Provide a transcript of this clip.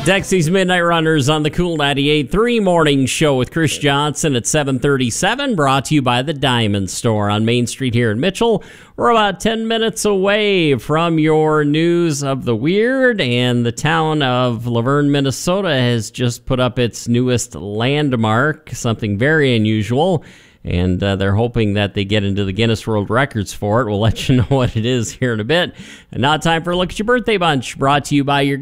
Dexy's Midnight Runners on the Cool 98.3 Morning Show with Chris Johnson at 7:37, brought to you by the Diamond Store on Main Street here in Mitchell. We're about 10 minutes away from your news of the weird, and the town of Laverne, Minnesota has just put up its newest landmark, something very unusual. And they're hoping that they get into the Guinness World Records for it. We'll let you know what it is here in a bit. And now time for a look at your birthday bunch, brought to you by your